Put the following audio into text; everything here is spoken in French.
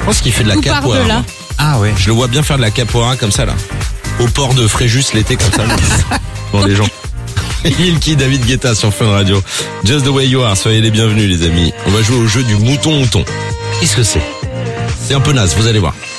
pense qu'il fait de la Tout part de capoeira. là. Moi. Ah ouais. Je le vois bien faire de la capoeira comme ça là. Au port de Fréjus l'été comme ça. Bon les gens. Milky, David Guetta sur Fun Radio. Just the way you are, soyez les bienvenus les amis. On va jouer au jeu du mouton. Qu'est-ce que c'est? C'est un peu naze, vous allez voir.